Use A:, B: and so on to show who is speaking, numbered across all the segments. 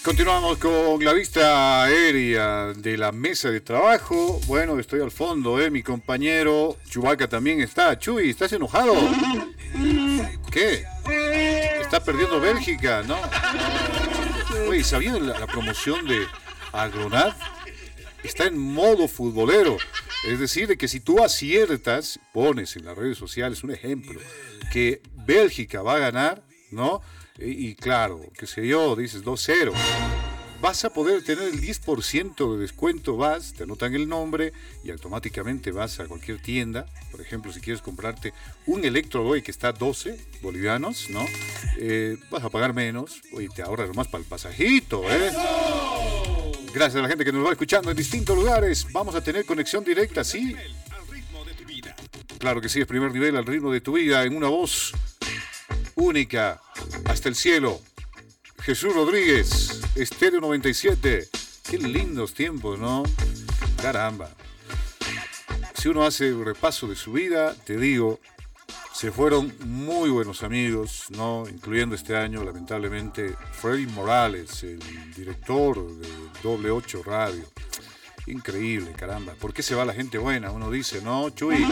A: Continuamos con la vista aérea de la mesa de trabajo. Bueno, estoy al fondo, mi compañero Chubaca también está. Chuy, ¿estás enojado? ¿Qué? ¿Está perdiendo Bélgica? ¿No? Oye, ¿sabían la promoción de Agronat? Está en modo futbolero. Es decir, de que si tú aciertas, pones en las redes sociales un ejemplo, que Bélgica va a ganar, ¿no? Y claro, qué sé yo, dices 2-0. Vas a poder tener el 10% de descuento, te anotan el nombre y automáticamente vas a cualquier tienda. Por ejemplo, si quieres comprarte un Electrodoy que está a 12 bolivianos, ¿no? Vas a pagar menos y te ahorras nomás para el pasajito, Gracias a la gente que nos va escuchando en distintos lugares. Vamos a tener conexión directa, ¿sí? Claro que sí, es primer nivel al ritmo de tu vida en una voz única hasta el cielo. Jesús Rodríguez, Estéreo 97. Qué lindos tiempos, ¿no? Caramba. Si uno hace un repaso de su vida, te digo, se fueron muy buenos amigos, ¿no? Incluyendo este año, lamentablemente, Freddy Morales, el director de Doble 8 Radio. Increíble, caramba. ¿Por qué se va la gente buena? Uno dice, ¿no, Chuy?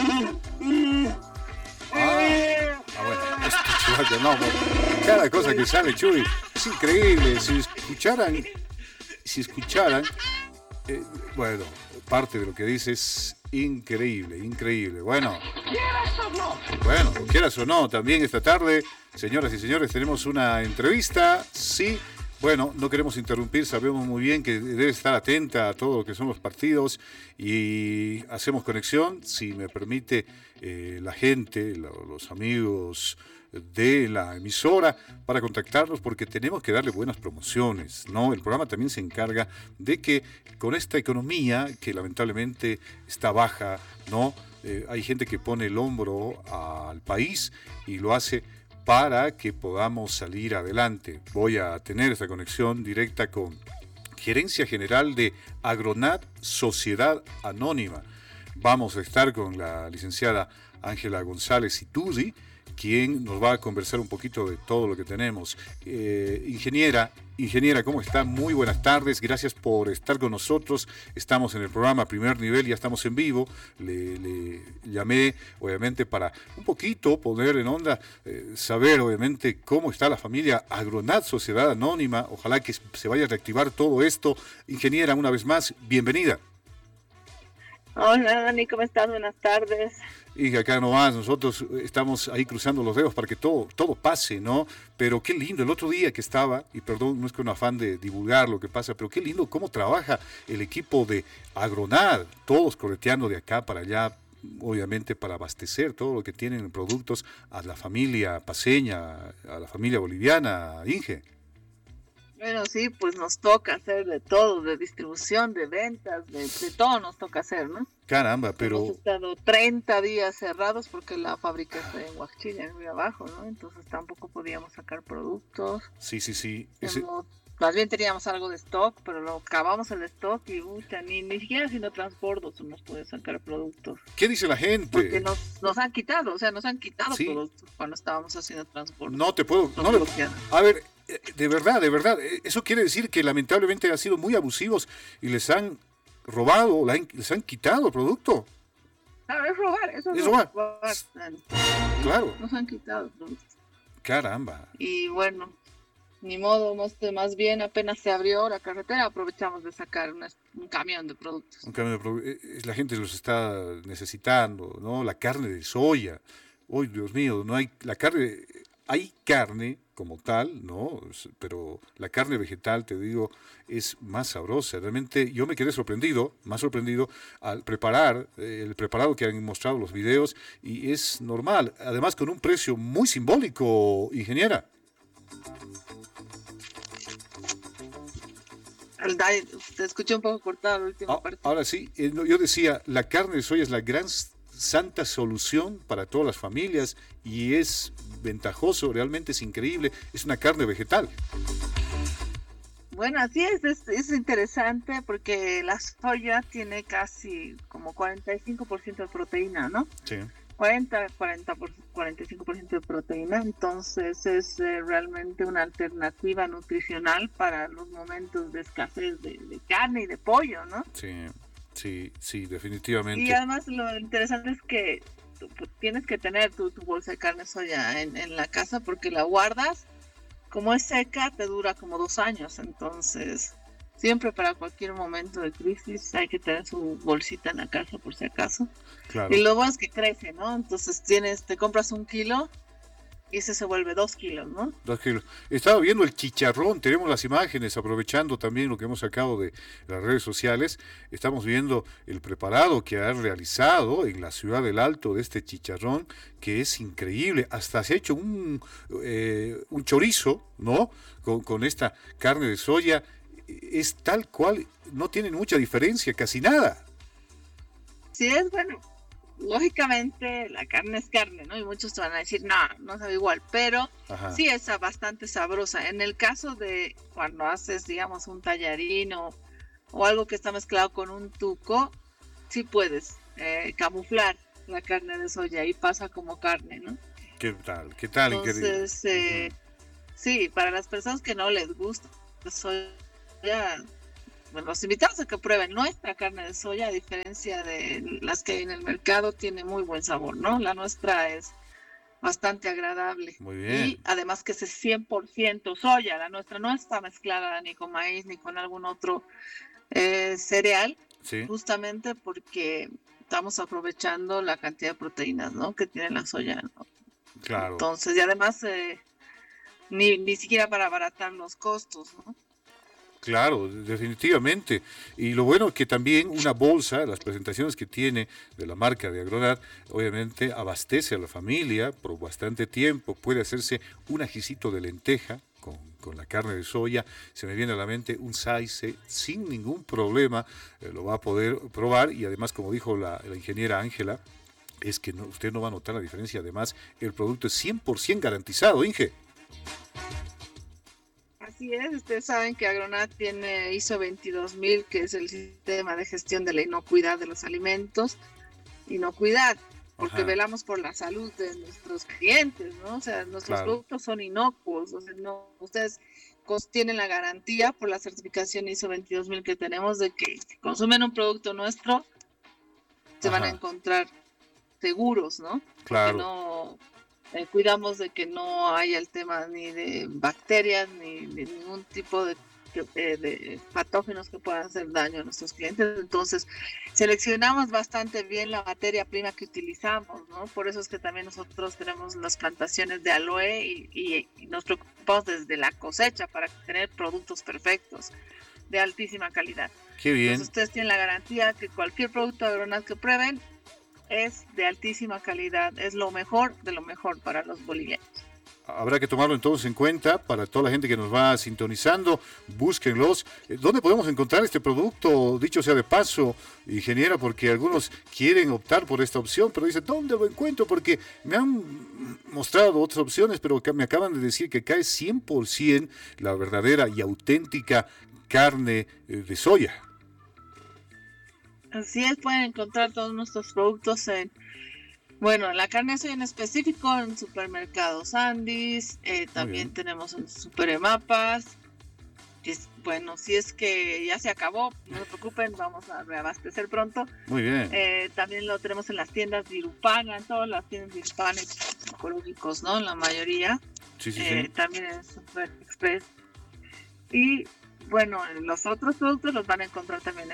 A: Bueno, no, cada cosa que sale, Chuy, es increíble. Si escucharan, bueno, parte de lo que dice es increíble. Bueno, quieras o no, también esta tarde, señoras y señores, tenemos una entrevista, sí. Bueno, no queremos interrumpir, sabemos muy bien que debe estar atenta a todo lo que son los partidos y hacemos conexión, si me permite la gente, los amigos de la emisora, para contactarnos porque tenemos que darle buenas promociones, ¿no? El programa también se encarga de que con esta economía que lamentablemente está baja, ¿no? Hay gente que pone el hombro al país y lo hace para que podamos salir adelante. Voy a tener esta conexión directa con Gerencia General de Agronat Sociedad Anónima. Vamos a estar con la licenciada Ángela González Iturri, quien nos va a conversar un poquito de todo lo que tenemos. Ingeniera, ¿cómo está? Muy buenas tardes, gracias por estar con nosotros. Estamos en el programa Primer Nivel, ya estamos en vivo. Le llamé, obviamente, para un poquito poner en onda, saber, obviamente, cómo está la familia Agronat Sociedad Anónima. Ojalá que se vaya a reactivar todo esto. Ingeniera, una vez más, bienvenida.
B: Hola, Dani, ¿cómo estás? Buenas tardes.
A: Y acá nomás, nosotros estamos ahí cruzando los dedos para que todo pase, ¿no? Pero qué lindo, el otro día que estaba, y perdón, no es que un afán de divulgar lo que pasa, pero qué lindo cómo trabaja el equipo de Agronat, todos correteando de acá para allá, obviamente para abastecer todo lo que tienen en productos a la familia paceña, a la familia boliviana, Inge.
B: Bueno, sí, pues nos toca hacer de todo, de distribución, de ventas, de todo nos toca hacer, ¿no?
A: Caramba, pero...
B: Hemos estado 30 días cerrados porque la fábrica está en Huachilla, en Río Abajo, ¿no? Entonces tampoco podíamos sacar productos.
A: Sí.
B: Más bien teníamos algo de stock, pero lo acabamos el stock y ni siquiera haciendo transbordos nos puede sacar productos.
A: ¿Qué dice la gente?
B: Porque nos han quitado,
A: ¿Sí?
B: productos cuando estábamos haciendo transbordos.
A: No te puedo... A ver... De verdad, eso quiere decir que lamentablemente han sido muy abusivos y les han robado, les han quitado el producto.
B: Claro, es robar, eso es
A: robar.
B: Claro. Nos han quitado el producto.
A: Caramba.
B: Y bueno, ni modo, más bien apenas se abrió la carretera, aprovechamos de sacar un camión de productos.
A: La gente los está necesitando, ¿no? La carne de soya. ¡Uy, Dios mío! No hay la carne... Hay carne como tal, ¿no? Pero la carne vegetal, te digo, es más sabrosa. Realmente yo me quedé más sorprendido al preparar el preparado que han mostrado los videos y es normal. Además con un precio muy simbólico, ingeniera.
B: Te escuché un poco cortado la última parte.
A: Ahora sí, yo decía, la carne de soya es la gran santa solución para todas las familias y es ventajoso, realmente es increíble, es una carne vegetal.
B: Bueno, así es interesante porque la soya tiene casi como 45% de proteína, ¿no?
A: Sí.
B: 45% de proteína, entonces es realmente una alternativa nutricional para los momentos de escasez de carne y de pollo, ¿no?
A: Sí,
B: Y
A: definitivamente.
B: además lo interesante es que pues, tienes que tener tu bolsa de carne soya en la casa porque la guardas, como es seca, te dura como 2 años, entonces siempre para cualquier momento de crisis hay que tener su bolsita en la casa por si acaso. Y
A: Claro.
B: lo bueno es que crece, ¿no? Entonces te compras 1 kilo y ese se vuelve 2 kilos, ¿no?
A: 2 kilos. Estaba viendo el chicharrón, tenemos las imágenes, aprovechando también lo que hemos sacado de las redes sociales. Estamos viendo el preparado que ha realizado en la ciudad del Alto de este chicharrón, que es increíble. Hasta se ha hecho un chorizo, ¿no? Con esta carne de soya. Es tal cual, no tiene mucha diferencia, casi nada.
B: Sí, es bueno. Lógicamente la carne es carne, ¿no? Y muchos te van a decir, no, no sabe igual, pero
A: Ajá.
B: sí es bastante sabrosa. En el caso de cuando haces, digamos, un tallarín o algo que está mezclado con un tuco, sí puedes camuflar la carne de soya y pasa como carne, ¿no?
A: ¿Qué tal? ¿Qué tal? Increíble.
B: Entonces,
A: Ujú.
B: sí, para las personas que no les gusta la soya, bueno, los invitamos a que prueben nuestra carne de soya, a diferencia de las que hay en el mercado, tiene muy buen sabor, ¿no? La nuestra es bastante agradable.
A: Muy
B: Y
A: bien.
B: además que es 100% soya, la nuestra no está mezclada ni con maíz ni con algún otro cereal,
A: Sí,
B: justamente porque estamos aprovechando la cantidad de proteínas, ¿no? Que tiene la soya, ¿no?
A: claro.
B: Entonces, y además ni siquiera para abaratar los costos, ¿no?
A: Claro, definitivamente. Y lo bueno es que también una bolsa, las presentaciones que tiene de la marca de Agronat, obviamente abastece a la familia por bastante tiempo. Puede hacerse un ajicito de lenteja con la carne de soya. Se me viene a la mente un saice sin ningún problema. Lo va a poder probar y además, como dijo la ingeniera Ángela, es que usted no va a notar la diferencia. Además, el producto es 100% garantizado, Inge.
B: Así es, ustedes saben que Agronat tiene ISO 22000, que es el sistema de gestión de la inocuidad de los alimentos. Inocuidad, porque
A: Ajá,
B: velamos por la salud de nuestros clientes, ¿no? O sea, nuestros
A: claro.
B: productos son inocuos, o sea, no, ustedes tienen la garantía por la certificación ISO 22000 que tenemos de que si consumen un producto nuestro, se van a
A: Ajá,
B: encontrar seguros, ¿no? Porque
A: claro.
B: no cuidamos de que no haya el tema ni de bacterias ni de ningún tipo de patógenos que puedan hacer daño a nuestros clientes. Entonces, seleccionamos bastante bien la materia prima que utilizamos, ¿no? Por eso es que también nosotros tenemos las plantaciones de aloe y nos preocupamos desde la cosecha para tener productos perfectos de altísima calidad.
A: Qué
B: Entonces,
A: bien.
B: ustedes tienen la garantía que cualquier producto de Agronat que prueben es de altísima calidad, es lo mejor de lo mejor para los bolivianos.
A: Habrá que tomarlo entonces en cuenta para toda la gente que nos va sintonizando. Búsquenlos. ¿Dónde podemos encontrar este producto? Dicho sea de paso, ingeniera, porque algunos quieren optar por esta opción, pero dicen, ¿dónde lo encuentro? Porque me han mostrado otras opciones, pero me acaban de decir que cae 100% la verdadera y auténtica carne de soya.
B: Así es, pueden encontrar todos nuestros productos bueno, la carne soy en específico en supermercados Andis,
A: Muy
B: también
A: bien.
B: tenemos en Superemapas. Bueno, si es que ya se acabó, no se preocupen, vamos a reabastecer pronto.
A: Muy bien.
B: También lo tenemos en las tiendas de Irupana, en todas las tiendas de Irupana ecológicos, ¿no? La mayoría.
A: Sí, sí, sí.
B: También en Super Express. Y bueno, los otros productos los van a encontrar también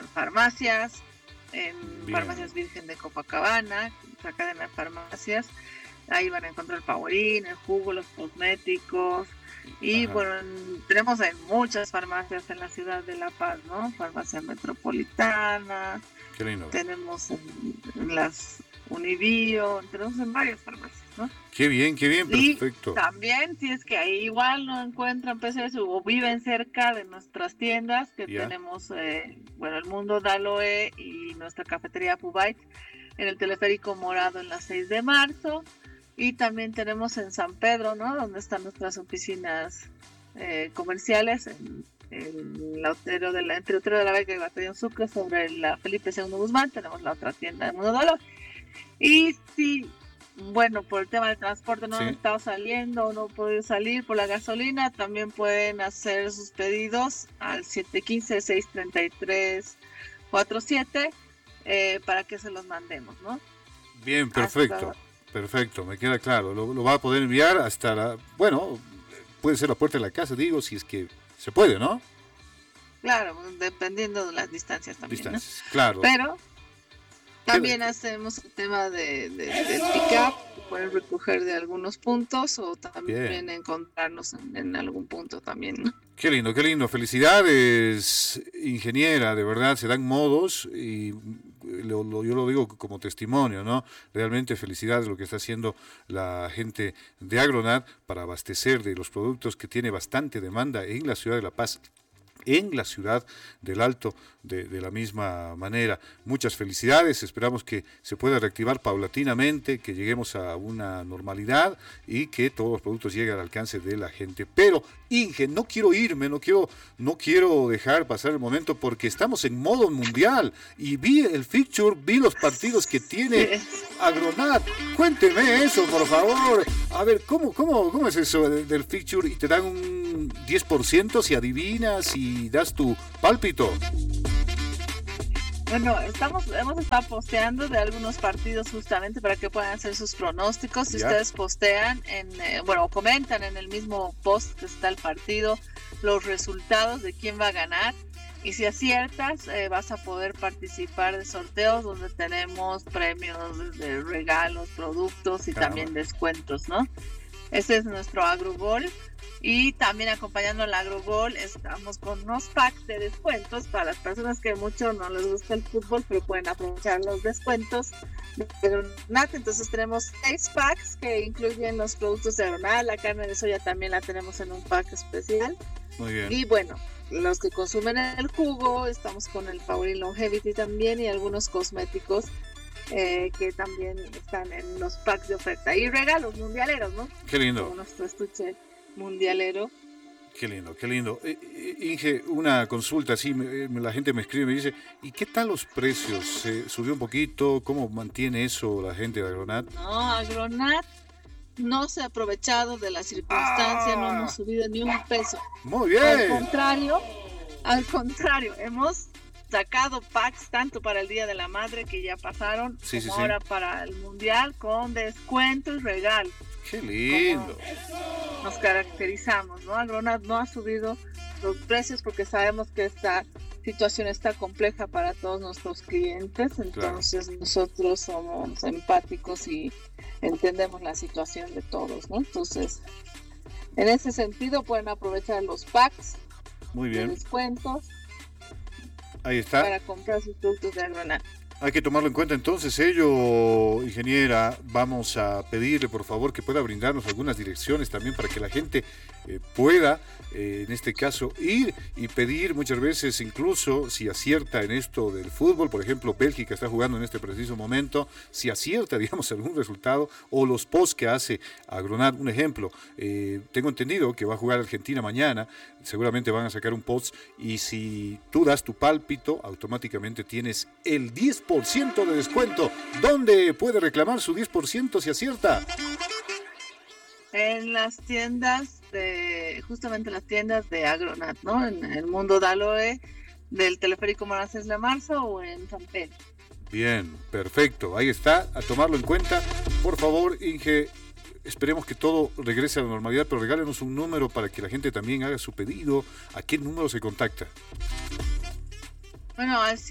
B: en
A: Bien.
B: Farmacias Virgen de Copacabana, la cadena de farmacias. Ahí van a encontrar el Paurín, el jugo, los cosméticos. Y
A: Ajá.
B: bueno, tenemos en muchas farmacias en la ciudad de La Paz, ¿no? Farmacia Metropolitana,
A: Qué lindo.
B: tenemos en las Unibio, tenemos en varias farmacias, ¿no?
A: Qué bien,
B: Y
A: perfecto.
B: también, si es que ahí igual no encuentran PCS o viven cerca de nuestras tiendas, que
A: Ya.
B: tenemos, bueno, el Mundo Daloe y nuestra cafetería Pubite en el Teleférico Morado en la 6 de marzo. Y también tenemos en San Pedro, ¿no? Donde están nuestras oficinas comerciales, entre Otero de la Vega y Batallón Sucre, sobre la Felipe II Guzmán. Tenemos la otra tienda de Mundo Daloe. Y sí, bueno, por el tema del transporte no
A: Sí.
B: han estado saliendo o no han podido salir por la gasolina, también pueden hacer sus pedidos al 715-633-47 para que se los mandemos, ¿no?
A: Bien, perfecto. Perfecto, me queda claro. Lo va a poder enviar hasta bueno, puede ser la puerta de la casa, digo, si es que se puede, ¿no?
B: Claro, dependiendo de las distancias también,
A: Distancias,
B: ¿no?
A: claro.
B: Pero también hacemos el tema del pick-up, pueden recoger de algunos puntos o también
A: Bien.
B: encontrarnos en algún punto también, ¿no?
A: Qué lindo, qué lindo. Felicidades, ingeniera, de verdad, se dan modos y yo lo digo como testimonio, ¿no? Realmente felicidades lo que está haciendo la gente de Agronat para abastecer de los productos que tiene bastante demanda en la ciudad de La Paz, en la ciudad del Alto, de la misma manera. Muchas felicidades, esperamos que se pueda reactivar paulatinamente, que lleguemos a una normalidad y que todos los productos lleguen al alcance de la gente. Pero, Inge, no quiero irme, no quiero dejar pasar el momento porque estamos en modo mundial y vi el fixture, vi los partidos que tiene Agronat. Cuénteme eso, por favor. A ver, ¿cómo es eso del fixture y te dan un 10% si adivinas y das tu pálpito?
B: Bueno, hemos estado posteando de algunos partidos justamente para que puedan hacer sus pronósticos. Si ustedes postean o comentan en el mismo post que está el partido, los resultados de quién va a ganar. Y si aciertas, vas a poder participar de sorteos donde tenemos premios de regalos, productos y también descuentos, ¿no? Ese es nuestro AgroGol. Y también acompañando al AgroGol estamos con unos packs de descuentos para las personas que mucho no les gusta el fútbol, pero pueden aprovechar los descuentos de Agronat. Entonces tenemos 6 packs que incluyen los productos de Agronat. La carne de soya también la tenemos en un pack especial.
A: Muy bien.
B: Y bueno, los que consumen el jugo, estamos con el Power Longevity también y algunos cosméticos que también están en los packs de oferta. Y regalos mundialeros, ¿no?
A: Qué lindo.
B: Como nuestro estuche mundialero.
A: Qué lindo, qué lindo. Inge, una consulta, así la gente me escribe, me dice, ¿y qué tal los precios? ¿Se subió un poquito? ¿Cómo mantiene eso la gente de Agronat?
B: No, Agronat no se ha aprovechado de la circunstancia, no hemos subido ni un peso.
A: Muy bien.
B: Al contrario, hemos sacado packs tanto para el Día de la Madre que ya pasaron, como ahora para el Mundial, con descuento y regalo.
A: ¡Qué lindo!
B: Nos caracterizamos, ¿no? Agronat no ha subido los precios porque sabemos que esta situación está compleja para todos nuestros clientes, entonces nosotros somos empáticos y entendemos la situación de todos, ¿no? Entonces, en ese sentido pueden aprovechar los packs de descuentos.
A: Ahí está.
B: Para comprar sus productos de Agronat.
A: Hay que tomarlo en cuenta entonces, ingeniera, vamos a pedirle por favor que pueda brindarnos algunas direcciones también para que la gente pueda, en este caso, ir y pedir muchas veces, incluso si acierta en esto del fútbol, por ejemplo, Bélgica está jugando en este preciso momento, si acierta, digamos, algún resultado, o los posts que hace Agronat, un ejemplo, tengo entendido que va a jugar Argentina mañana, seguramente van a sacar un post, y si tú das tu pálpito, automáticamente tienes el 10% de descuento. ¿Dónde puede reclamar su 10% si acierta?
B: En las tiendas justamente las tiendas de Agronat, ¿no? En el Mundo Daloe, del Teleférico Morancés La Marza o en San Pedro.
A: Bien, perfecto, ahí está, a tomarlo en cuenta. Por favor, Inge, esperemos que todo regrese a la normalidad, pero regálenos un número para que la gente también haga su pedido. ¿A qué número se contacta?
B: Bueno, al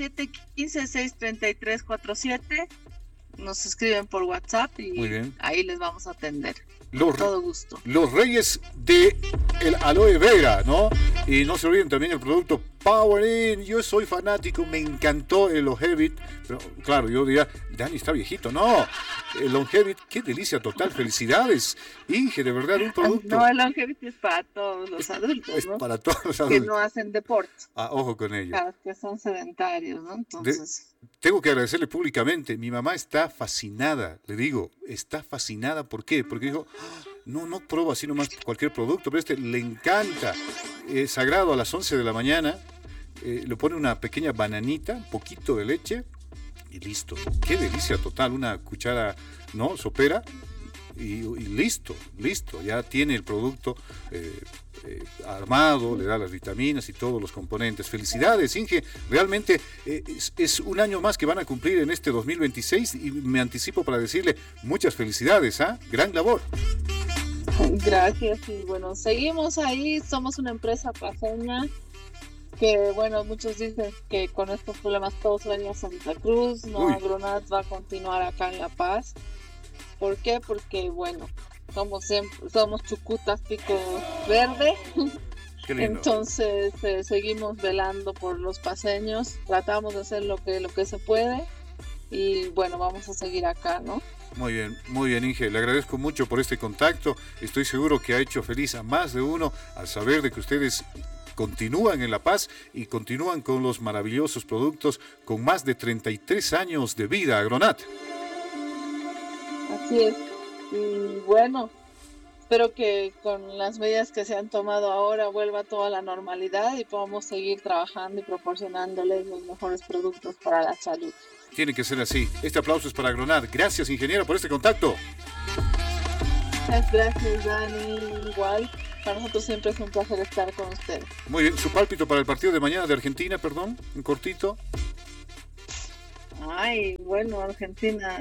B: 715-633-47 nos escriben por WhatsApp y ahí les vamos a atender. Con todo gusto.
A: Los reyes de el aloe vera, ¿no? Y no se olviden también el producto Power In. Yo soy fanático, me encantó el Longevity, pero claro, yo diría, Dani está viejito. No, el Longevity, qué delicia total, felicidades. Inge, de verdad, un producto.
B: No, el Longevity es para todos los adultos, ¿no?
A: Es para todos los adultos.
B: Que no hacen deporte.
A: Ojo con ello.
B: Para los que son sedentarios, ¿no? Entonces...
A: Tengo que agradecerle públicamente, mi mamá está fascinada, le digo, está fascinada, ¿por qué? Porque dijo, no pruebo así nomás cualquier producto, pero le encanta, sagrado a las 11 de la mañana, le pone una pequeña bananita, un poquito de leche, y listo. Qué delicia total, una cuchara, ¿no? Sopera y listo, ya tiene el producto armado, le da las vitaminas y todos los componentes. Felicidades, Inge, realmente es un año más que van a cumplir en este 2026 y me anticipo para decirle muchas felicidades, gran labor.
B: Gracias, y bueno, seguimos ahí, somos una empresa paseña que, bueno, muchos dicen que con estos problemas todos van a Santa Cruz, no, Agronat va a continuar acá en La Paz. ¿Por qué? Porque, bueno, somos chucutas pico verde. Entonces seguimos velando por los paseños, tratamos de hacer lo que se puede y bueno, vamos a seguir acá, ¿no?
A: Muy bien, Inge, le agradezco mucho por este contacto. Estoy seguro que ha hecho feliz a más de uno al saber de que ustedes continúan en La Paz y continúan con los maravillosos productos con más de 33 años de vida, Agronat.
B: Así es, y bueno, espero que con las medidas que se han tomado ahora vuelva toda la normalidad y podamos seguir trabajando y proporcionándoles los mejores productos para la salud.
A: Tiene que ser así. Este aplauso es para Agronat. Gracias, ingeniera, por este contacto.
B: Gracias, Dani. Igual, para nosotros siempre es un placer estar con ustedes.
A: Muy bien, su pálpito para el partido de mañana de Argentina, perdón, un cortito.
B: Ay, bueno, Argentina.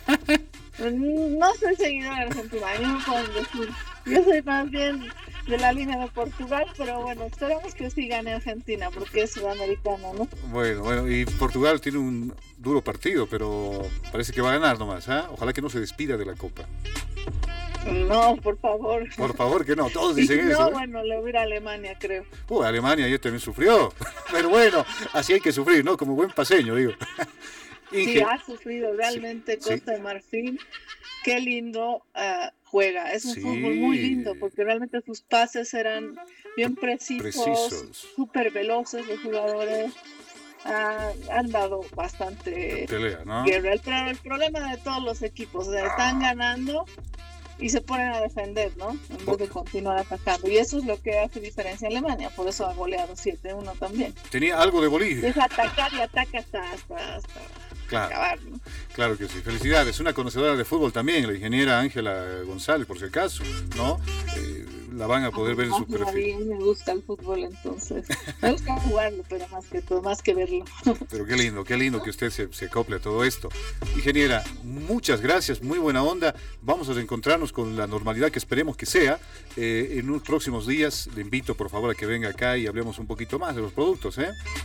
B: No soy seguidora de Argentina, no me pueden decir. Yo soy más bien de la línea de Portugal, pero bueno, esperamos que sí gane Argentina, porque es sudamericana, ¿no?
A: Bueno, y Portugal tiene un duro partido, pero parece que va a ganar nomás, Ojalá que no se despida de la Copa.
B: No, por favor.
A: Por favor, que no, todos dicen eso.
B: No, bueno, le voy a ir a Alemania, creo.
A: Alemania ya también sufrió, pero bueno, así hay que sufrir, ¿no? Como buen paseño, digo.
B: Sí, ha sufrido realmente Costa de Marfil. Qué lindo juega. Es un fútbol muy lindo porque realmente sus pases eran bien precisos. Súper veloces los jugadores. Han dado bastante
A: pelea, ¿no?
B: guerra. Pero el problema de todos los equipos, están ganando y se ponen a defender, ¿no? En vez de continuar atacando. Y eso es lo que hace diferencia a Alemania. Por eso ha goleado 7-1 también.
A: Tenía algo de Bolivia.
B: Es atacar y ataca hasta
A: claro,
B: acabar, ¿no?
A: Claro que sí. Felicidades. Una conocedora de fútbol también, la ingeniera Ángela González, por si acaso, ¿no? La van a poder ver en su perfil.
B: A mí me gusta el fútbol, entonces. Me gusta jugarlo, pero más que verlo.
A: Pero qué lindo que usted se acople a todo esto. Ingeniera, muchas gracias, muy buena onda. Vamos a reencontrarnos con la normalidad que esperemos que sea. En unos próximos días le invito, por favor, a que venga acá y hablemos un poquito más de los productos,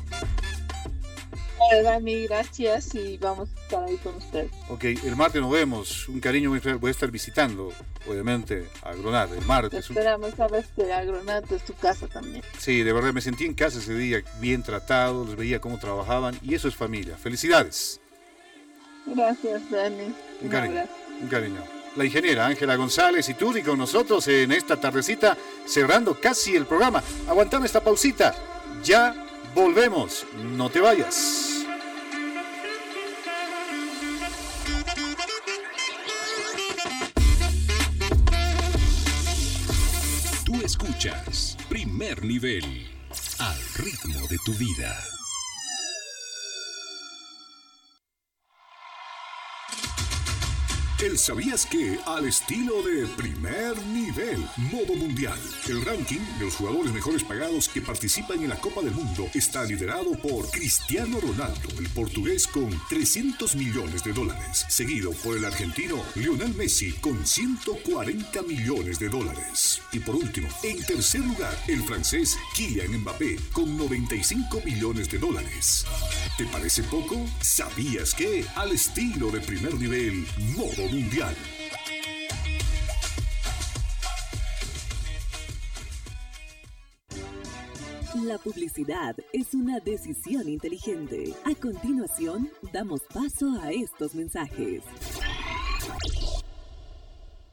B: Dani, gracias y vamos a estar ahí con ustedes.
A: Ok, el martes nos vemos. Un cariño muy especial. Voy a estar visitando, obviamente, a Agronat el martes.
B: Esperamos, sabes que Agronat es tu casa también.
A: Sí, de verdad, me sentí en casa ese día, bien tratado, los veía cómo trabajaban y eso es familia. Felicidades.
B: Gracias, Dani.
A: Un cariño. La ingeniera Ángela González y Tudi con nosotros en esta tardecita, cerrando casi el programa. Aguantame esta pausita. Ya volvemos. No te vayas.
C: Escuchas Primer Nivel, al ritmo de tu vida. ¿El sabías que? Al estilo de Primer Nivel, modo mundial. El ranking de los jugadores mejores pagados que participan en la Copa del Mundo está liderado por Cristiano Ronaldo, el portugués con $300 millones, seguido por el argentino Lionel Messi con $140 millones. Y por último, en tercer lugar, el francés Kylian Mbappé con $95 millones. ¿Te parece poco? ¿Sabías que? Al estilo de Primer Nivel, modo mundial.
D: La publicidad es una decisión inteligente. A continuación, damos paso a estos mensajes.